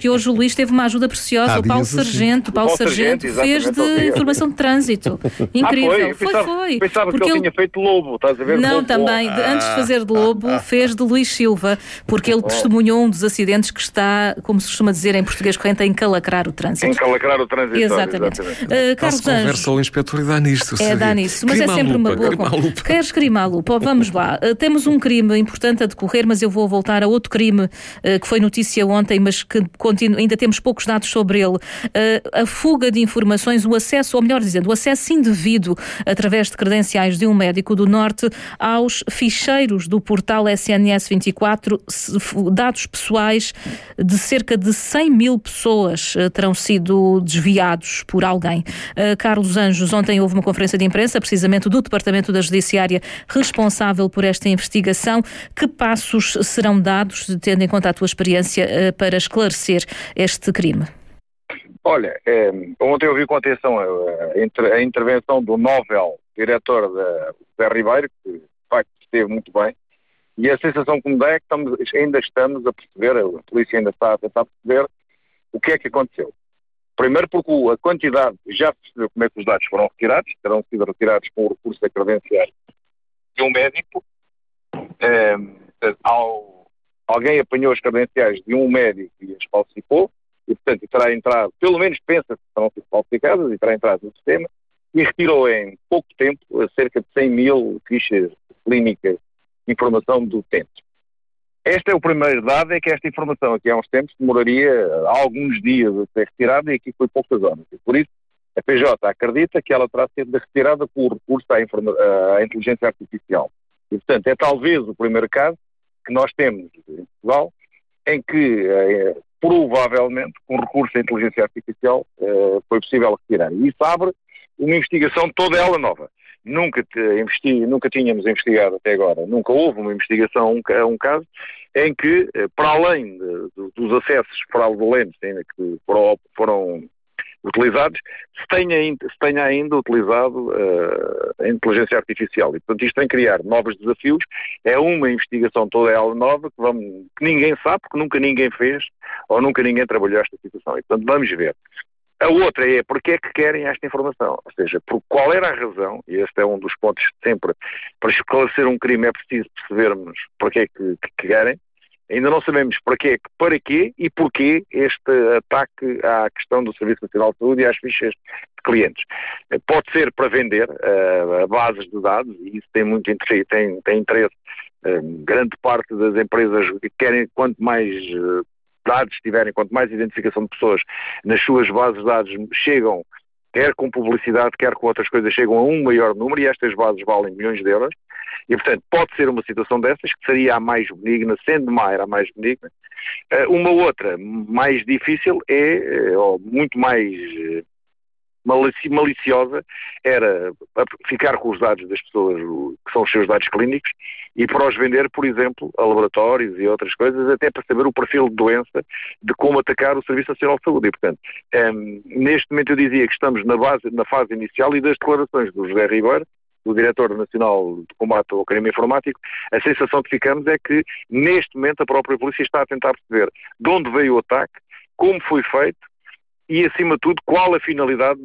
que hoje o Luís teve uma ajuda preciosa. O Paulo Sargento. O Paulo Sargento fez de informação de trânsito. Incrível. Foi. Pensava porque que ele tinha feito Lobo, estás a ver? Não, Lobo. também. Antes de fazer de Lobo, fez de Luís Silva, porque ele testemunhou um dos acidentes que está, como se costuma dizer em português corrente, a encalacrar o trânsito. Encalacrar o trânsito. Exatamente. Exatamente. Carlos Anjos. Conversa ao inspetor e dá nisto. Dá nisso, mas é sempre uma boa. Queres crime à lupa? Vamos lá. Temos um crime importante a decorrer, mas eu vou voltar a outro crime que foi notícia ontem, mas que ainda temos poucos dados sobre ele. A fuga de informações, o acesso, ou melhor dizendo, o acesso indevido através de credenciais de um médico do Norte aos ficheiros do portal SNS 24, dados pessoais de cerca de 100 mil pessoas terão sido desviados por alguém. Carlos Anjos, ontem houve uma conferência de imprensa, precisamente do Departamento da Judiciária responsável por esta investigação. Que passos serão dados, tendo em conta a tua experiência, para esclarecer este crime? Olha, ontem eu vi com atenção a intervenção do Nobel, diretor da Zé Ribeiro, que de facto esteve muito bem, e a sensação que me dá é que ainda estamos a perceber, a polícia ainda está a tentar perceber o que é que aconteceu. Primeiro porque a quantidade, já percebeu como é que os dados foram retirados, terão sido retirados com o recurso a credenciais de um médico. Alguém apanhou as credenciais de um médico e as falsificou, e portanto terá entrado, pelo menos pensa que terão sido falsificadas, e terá entrado no sistema, e retirou em pouco tempo cerca de 100 mil fichas clínicas de informação do utente. Este é o primeiro dado, é que esta informação aqui há uns tempos demoraria alguns dias a ser retirada, e aqui foi poucas horas. E por isso a PJ acredita que ela terá sido retirada com o recurso à inteligência artificial. E portanto é talvez o primeiro caso que nós temos em Portugal em que provavelmente com recurso à inteligência artificial foi possível retirar. E isso abre uma investigação toda ela nova. Nunca tínhamos investigado até agora, nunca houve uma investigação a um caso em que, para além dos acessos fraudulentos que foram utilizados, se tenha ainda utilizado a inteligência artificial. E, portanto, isto tem que criar novos desafios. É uma investigação toda ela nova que ninguém sabe, porque nunca ninguém fez ou nunca ninguém trabalhou esta situação. E, portanto, vamos ver. A outra é porque é que querem esta informação, ou seja, por qual era a razão, e este é um dos pontos sempre, para esclarecer um crime é preciso percebermos porque é que querem. Ainda não sabemos para quê e porquê este ataque à questão do Serviço Nacional de Saúde e às fichas de clientes. Pode ser para vender bases de dados, e isso tem muito interesse, tem interesse. Grande parte das empresas que querem, quanto mais dados tiverem, quanto mais identificação de pessoas nas suas bases de dados chegam, quer com publicidade, quer com outras coisas, chegam a um maior número, e estas bases valem milhões de euros, e portanto pode ser uma situação dessas, que seria a mais benigna, sendo a mais benigna. Uma outra, mais difícil, ou muito mais maliciosa, era ficar com os dados das pessoas, que são os seus dados clínicos, e para os vender, por exemplo, a laboratórios e outras coisas, até para saber o perfil de doença, de como atacar o Serviço Nacional de Saúde. E, portanto, neste momento eu dizia que estamos na fase inicial, e das declarações do José Ribeiro, do Diretor Nacional de Combate ao Crime Informático, a sensação que ficamos é que, neste momento, a própria polícia está a tentar perceber de onde veio o ataque, como foi feito, e, acima de tudo, qual a finalidade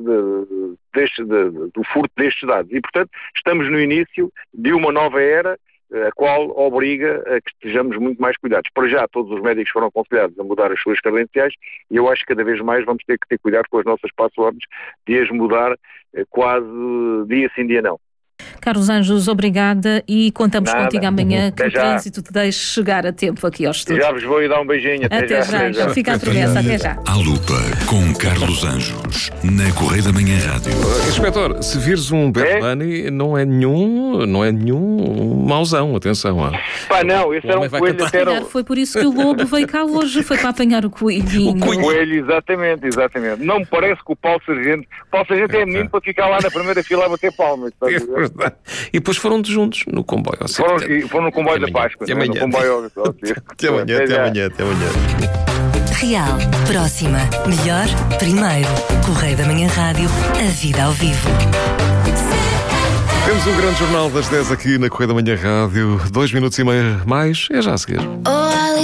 do furto destes dados. E, portanto, estamos no início de uma nova era, a qual obriga a que estejamos muito mais cuidados. Para já, todos os médicos foram aconselhados a mudar as suas credenciais, e eu acho que cada vez mais vamos ter que ter cuidado com as nossas passwords, de as mudar quase dia sim, dia não. Carlos Anjos, obrigada, e contamos contigo amanhã, que o trânsito te deixe chegar a tempo aqui ao estúdio. Já vos vou ir dar um beijinho. Até já. Fica à promessa, até já. À Lupa, com Carlos Anjos, na Correio da Manhã Rádio. Inspetor, se vires um Bad Bunny, não é nenhum mauzão, atenção. Não, esse era um coelho. Foi por isso que o Lobo veio cá hoje, foi para apanhar o coelhinho. O coelho, exatamente. Não me parece que o Paulo Sargento é menino para ficar lá na primeira fila a bater palmas. E depois foram juntos no comboio. Foram no comboio da Páscoa. Até amanhã. Até amanhã. Real, próxima, melhor, primeiro. Correio da Manhã Rádio, a vida ao vivo. Temos um grande jornal das 10 aqui na Correio da Manhã Rádio. 2 minutos e meio mais, é já a seguir.